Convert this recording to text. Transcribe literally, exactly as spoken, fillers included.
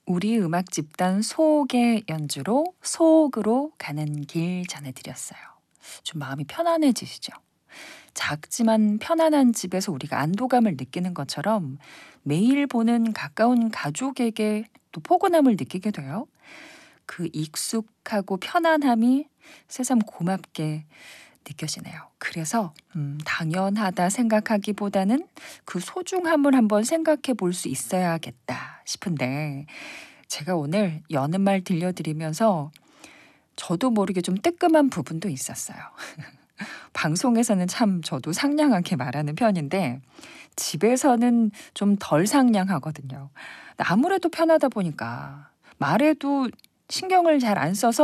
우리 음악 집단 소옥의 연주로 소옥으로 가는 길 전해드렸어요. 좀 마음이 편안해지시죠? 작지만 편안한 집에서 우리가 안도감을 느끼는 것처럼 매일 보는 가까운 가족에게 또 포근함을 느끼게 돼요. 그 익숙하고 편안함이 새삼 고맙게 느껴지네요. 그래서 음, 당연하다 생각하기보다는 그 소중함을 한번 생각해 볼 수 있어야겠다 싶은데 제가 오늘 여는 말 들려드리면서 저도 모르게 좀 뜨끔한 부분도 있었어요. 방송에서는 참 저도 상냥하게 말하는 편인데 집에서는 좀 덜 상냥하거든요. 아무래도 편하다 보니까 말해도 신경을 잘 안 써서